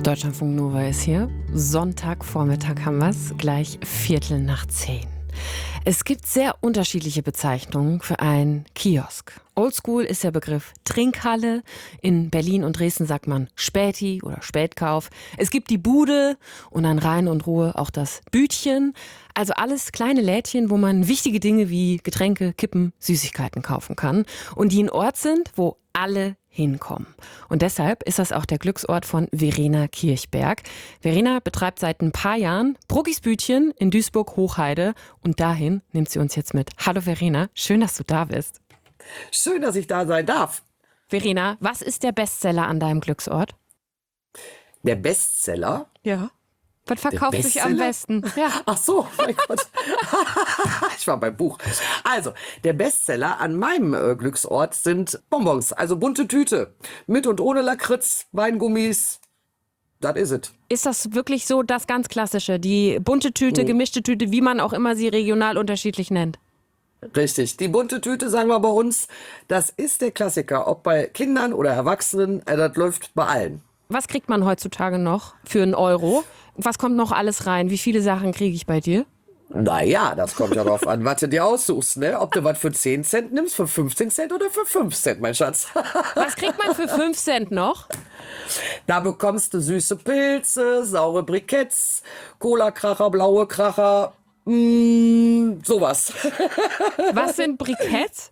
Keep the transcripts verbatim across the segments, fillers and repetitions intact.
Deutschlandfunk Nova ist hier. Sonntagvormittag haben wir es, gleich Viertel nach zehn. Es gibt sehr unterschiedliche Bezeichnungen für einen Kiosk. Oldschool ist der Begriff Trinkhalle. In Berlin und Dresden sagt man Späti oder Spätkauf. Es gibt die Bude und an Rhein und Ruhr auch das Bütchen. Also alles kleine Lädchen, wo man wichtige Dinge wie Getränke, Kippen, Süßigkeiten kaufen kann. Und die ein Ort sind, wo alle hinkommen. Und deshalb ist das auch der Glücksort von Verena Kirchberg. Verena betreibt seit ein paar Jahren Bruggis Bütchen in Duisburg-Hochheide und dahin nimmt sie uns jetzt mit. Hallo Verena, schön, dass du da bist. Schön, dass ich da sein darf. Verena, was ist der Bestseller an deinem Glücksort? Der Bestseller? Ja. Was verkauft sich am besten? Ja. Ach so, mein Gott. Ich war beim Buch. Also, der Bestseller an meinem äh, Glücksort sind Bonbons, also bunte Tüte. Mit und ohne Lakritz, Weingummis. Das is ist es. Ist das wirklich so das ganz Klassische? Die bunte Tüte, mhm. gemischte Tüte, wie man auch immer sie regional unterschiedlich nennt? Richtig. Die bunte Tüte, sagen wir bei uns, das ist der Klassiker. Ob bei Kindern oder Erwachsenen, äh, das läuft bei allen. Was kriegt man heutzutage noch für einen Euro? Was kommt noch alles rein? Wie viele Sachen kriege ich bei dir? Naja, das kommt ja darauf an, was du dir aussuchst, ne? Ob du was für zehn Cent nimmst, für fünfzehn Cent oder für fünf Cent, mein Schatz. Was kriegt man für fünf Cent noch? Da bekommst du süße Pilze, saure Briketts, Cola-Kracher, blaue Kracher, mh, sowas. Was sind Briketts?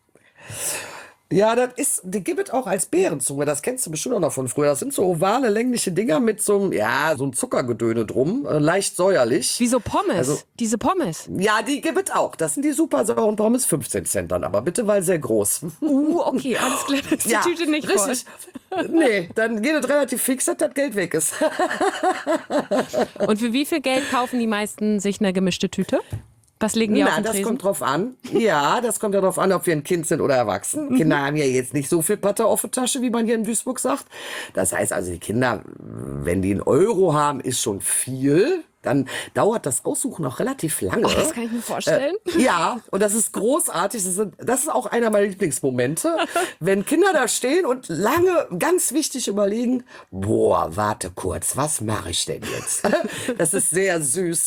Ja, das ist, die gibt es auch als Beerenzunge, das kennst du bestimmt auch noch von früher. Das sind so ovale, längliche Dinger mit so einem, ja, so einem Zuckergedöne drum, äh, leicht säuerlich. Wie so Pommes, also, diese Pommes. Ja, die gibt es auch. Das sind die super sauren Pommes, fünfzehn Cent dann, aber bitte, weil sehr groß. Uh, okay, alles klar, ist die ja, Tüte nicht richtig. Voll. Nee, dann geht es relativ fix, dass das Geld weg ist. Und für wie viel Geld kaufen die meisten sich eine gemischte Tüte? Was legen die Na, auf den das Tresen? kommt drauf an. Ja, das kommt ja drauf an, ob wir ein Kind sind oder erwachsen. Mhm. Kinder haben ja jetzt nicht so viel Patte auf der Tasche, wie man hier in Duisburg sagt. Das heißt also, die Kinder, wenn die einen Euro haben, ist schon viel. Dann dauert das Aussuchen auch relativ lange. Oh, das kann ich mir vorstellen. Äh, ja, und das ist großartig. Das ist, das ist auch einer meiner Lieblingsmomente. Wenn Kinder da stehen und lange, ganz wichtig überlegen, boah, warte kurz, was mache ich denn jetzt? Das ist sehr süß.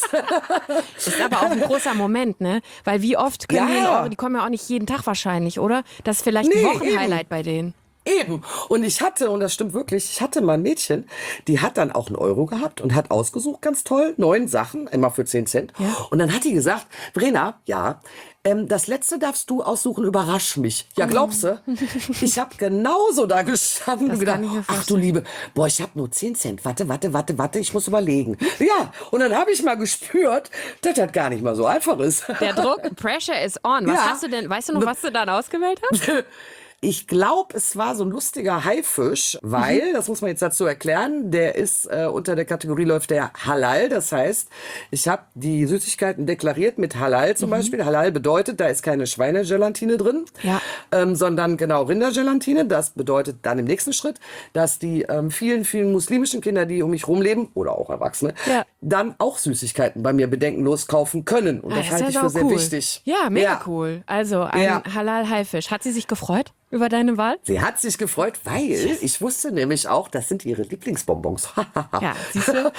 Ist aber auch ein großer Moment, ne? Weil wie oft können ja. die, in Euro, die kommen ja auch nicht jeden Tag wahrscheinlich, oder? Das ist vielleicht nee, ein Wochenhighlight eben. Bei denen. Eben. Und ich hatte, und das stimmt wirklich, ich hatte mal ein Mädchen, die hat dann auch einen Euro gehabt und hat ausgesucht, ganz toll, neun Sachen, immer für zehn Cent. Ja. Und dann hat die gesagt, Verena, ja, ähm, das letzte darfst du aussuchen, überrasch mich. Ja, glaubst du? Ich habe genauso da gestanden und gedacht, ach du Liebe, boah, ich habe nur zehn Cent, warte, warte, warte, warte, ich muss überlegen. Ja, und dann habe ich mal gespürt, dass das gar nicht mal so einfach ist. Der Druck, Pressure is on. Was ja. hast du denn, weißt du noch, was du dann ausgewählt hast? Ich glaube, es war so ein lustiger Haifisch, weil, mhm. das muss man jetzt dazu erklären, der ist äh, unter der Kategorie läuft der Halal. Das heißt, ich habe die Süßigkeiten deklariert mit Halal zum mhm. Beispiel. Halal bedeutet, da ist keine Schweinegelatine drin, ja. ähm, sondern genau Rindergelatine. Das bedeutet dann im nächsten Schritt, dass die ähm, vielen, vielen muslimischen Kinder, die um mich rumleben, oder auch Erwachsene, ja. dann auch Süßigkeiten bei mir bedenkenlos kaufen können. Und ah, das, das halte ich für sehr cool. wichtig. Ja, mega ja. cool. Also ein ja. Halal-Haifisch. Hat sie sich gefreut über deine Wahl? Sie hat sich gefreut, weil ich wusste nämlich auch, das sind ihre Lieblingsbonbons. Ja, siehst du?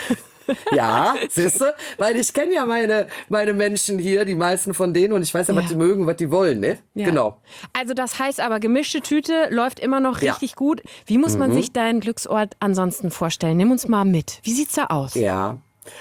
Ja, siehst du? Weil ich kenne ja meine, meine Menschen hier, die meisten von denen, und ich weiß ja, ja. was die mögen, was die wollen, ne? Ja. Genau. Also das heißt aber, gemischte Tüte läuft immer noch richtig ja. gut. Wie muss man mhm. sich deinen Glücksort ansonsten vorstellen? Nimm uns mal mit. Wie sieht's da aus? Ja.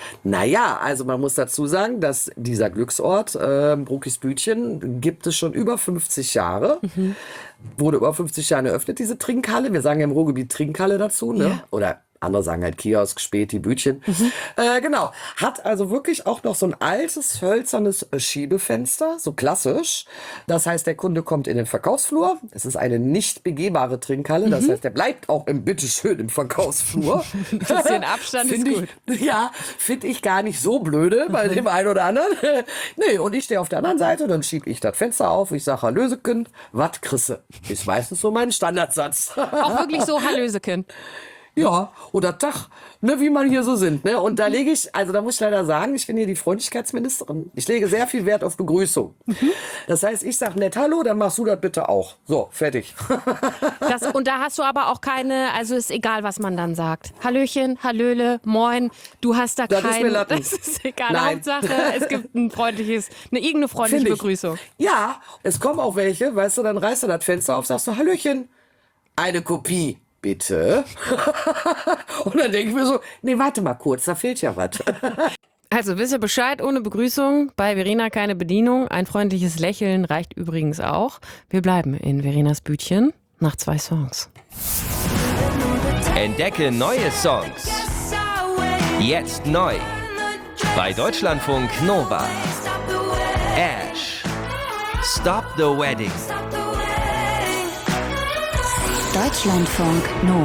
Naja, also man muss dazu sagen, dass dieser Glücksort, äh, Bruggis Bütchen, gibt es schon über fünfzig Jahre. Mhm. Wurde über fünfzig Jahre eröffnet, diese Trinkhalle. Wir sagen ja im Ruhrgebiet Trinkhalle dazu, ne? Ja. Oder andere sagen halt Kiosk, Späti, Bütchen. Mhm. Äh, genau. Hat also wirklich auch noch so ein altes, hölzernes Schiebefenster, so klassisch. Das heißt, der Kunde kommt in den Verkaufsflur. Es ist eine nicht begehbare Trinkhalle. Das mhm. heißt, der bleibt auch im bitteschön im Verkaufsflur. Ein bisschen Abstand ist gut. Ich, ja, finde ich gar nicht so blöde bei dem einen oder anderen. Nee, und ich stehe auf der anderen Seite, dann schiebe ich das Fenster auf. Ich sage, Hallöseken, wat krisse? Ist meistens so mein Standardsatz. Auch wirklich so Hallöseken. Ja, oder Tag, ne, wie man hier so sind. Ne? Und da lege ich, also da muss ich leider sagen, ich bin hier die Freundlichkeitsministerin. Ich lege sehr viel Wert auf Begrüßung. Mhm. Das heißt, ich sage nett Hallo, dann machst du das bitte auch. So, fertig. Das, und da hast du aber auch keine, also ist egal, was man dann sagt. Hallöchen, Hallöle, Moin, du hast da das kein... Ist mir Latten. Das ist egal, Nein. Hauptsache es gibt ein freundliches, eine irgendeine freundliche Begrüßung. Ja, es kommen auch welche, weißt du, dann reißt du das Fenster auf, sagst du Hallöchen, eine Kopie. Bitte. Und dann denke ich mir so, nee, warte mal kurz, da fehlt ja was. Also wisst ihr Bescheid, ohne Begrüßung, bei Verena keine Bedienung. Ein freundliches Lächeln reicht übrigens auch. Wir bleiben in Verenas Bütchen nach zwei Songs. Entdecke neue Songs. Jetzt neu. Bei Deutschlandfunk Nova. Ash. Stop the Wedding. Deutschlandfunk Nova.